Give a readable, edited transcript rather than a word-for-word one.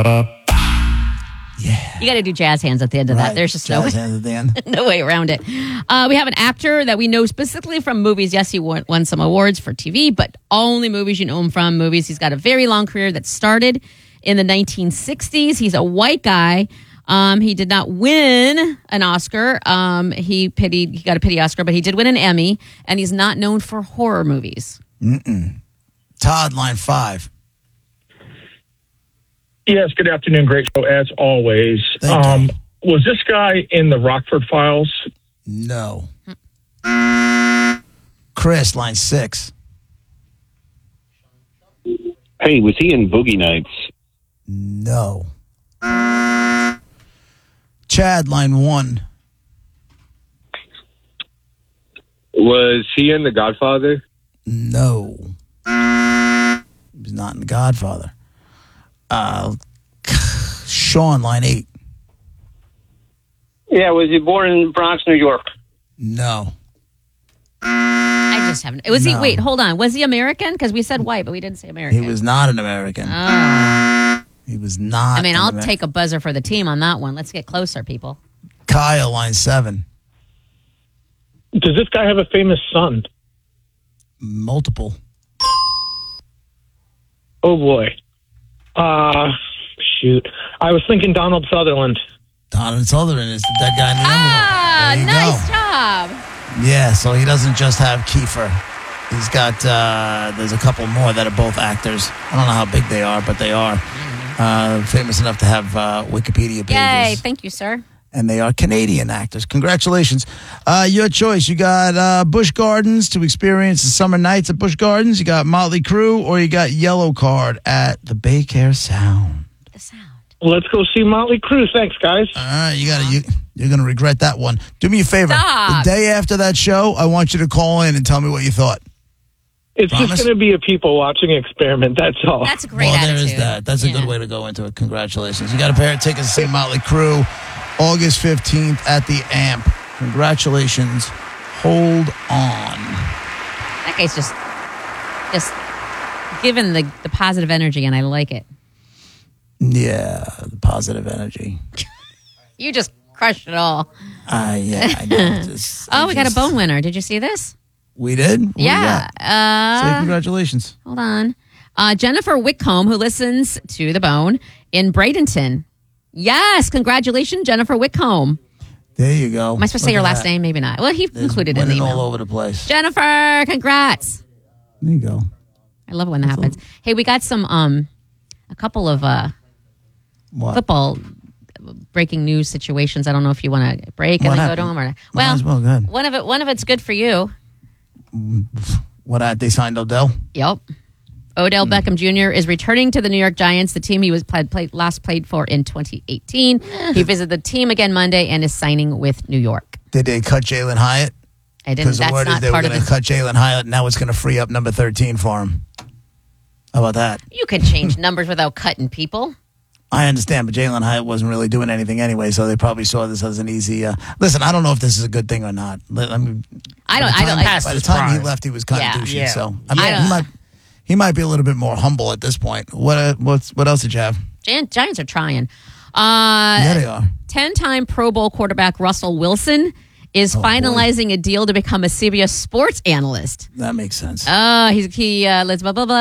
Yeah. You got to do jazz hands at the end of that. There's just jazz hands at the end. no way around it. We have an actor that we know specifically from movies. Yes, he won some awards for TV, but only movies you know him from movies. He's got a very long career that started in the 1960s. He's a white guy. He did not win an Oscar. He got a pity Oscar, but he did win an Emmy, and he's not known for horror movies. Todd, line 5. Yes, good afternoon. Great show, as always. Was this guy in the Rockford Files? No. Chris, line 6. Hey, was he in Boogie Nights? No. Chad, line 1. Was he in The Godfather? No. He was not in The Godfather. Sean, line 8. Yeah, was he born in Bronx, New York? No. I just haven't. Was he? Wait, hold on. Was he American? Because we said white, but we didn't say American. He was not an American. He was not. I mean, I'll take a buzzer for the team on that one. Let's get closer, people. Kyle, line 7. Does this guy have a famous son? Multiple. Oh, boy. Shoot. I was thinking Donald Sutherland. Donald Sutherland is the dead guy in the envelope. Nice job. Yeah, so he doesn't just have Kiefer. He's got, there's a couple more that are both actors. I don't know how big they are, but they are famous enough to have Wikipedia pages. Yay, thank you, sir. And they are Canadian actors. Congratulations. Your choice. You got Busch Gardens to experience the summer nights at Busch Gardens. You got Motley Crue, or you got Yellow Card at the Baycare Sound. The Sound. Let's go see Motley Crue. Thanks, guys. All right, you're going to regret that one. Do me a favor. Stop. The day after that show, I want you to call in and tell me what you thought. It's just going to be a people-watching experiment, that's all. That's a great Well, attitude. there is that. That's a good way to go into it. Congratulations. You got a pair of tickets to see Motley Crue August 15th at the AMP. Congratulations. Hold on. That guy's just giving the positive energy, and I like it. Yeah, the positive energy. You just crushed it all. Yeah, I know. We got a bone winner. Did you see this? We did? What Yeah. Say congratulations. Hold on. Jennifer Whitcomb, who listens to The Bone in Bradenton. Yes, congratulations, Jennifer Whitcomb. There you go. Am I supposed to say your last name? Maybe not. Well, he included it in the email. all over the place. Jennifer, congrats. There you go. I love it when that happens. Hey, we got some a couple of football breaking news situations. I don't know if you want to break and then go to them or not. Might as well, go ahead. One of it's good for you. What, they signed Odell? Yep. Odell Beckham Jr. is returning to the New York Giants, the team he was last played for in 2018. He visited the team again Monday and is signing with New York. Did they cut Jalen Hyatt? I didn't. Because the That's word is not they were part of going to the. cut Jalen Hyatt, and now it's going to free up number 13 for him. How about that? You can change numbers without cutting people. I understand, but Jalen Hyatt wasn't really doing anything anyway, so they probably saw this as an easy. Listen, I don't know if this is a good thing or not. I don't. By the time he left, he was kind of douchey. Yeah. So he might be a little bit more humble at this point. What else did you have? Giants are trying. Yeah, they are. 10-time Pro Bowl quarterback Russell Wilson is finalizing a deal to become a CBS sports analyst. That makes sense. He lives blah blah blah.